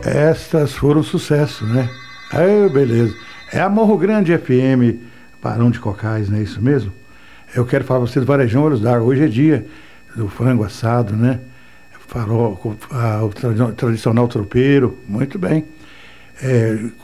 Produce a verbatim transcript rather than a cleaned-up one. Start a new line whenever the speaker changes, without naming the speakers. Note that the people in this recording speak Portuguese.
Estas foram sucesso, né? Ah, beleza. É a Morro Grande F M, Barão de Cocais, não é isso mesmo? Eu quero falar para vocês, Varejão Olhos d'Água. Hoje é dia do frango assado, né? Farol, ah, o tradicional tropeiro, muito bem. É,